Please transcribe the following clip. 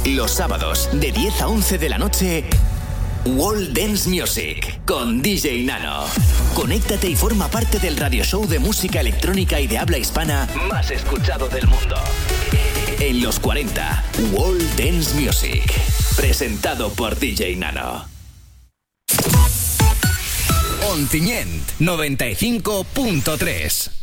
Los sábados, de 10 a 11 de la noche, World Dance Music, con DJ Nano. Conéctate y forma parte del radio show de música electrónica y de habla hispana más escuchado del mundo. En los 40, World Dance Music, presentado por DJ Nano. Ontinyent 95.3.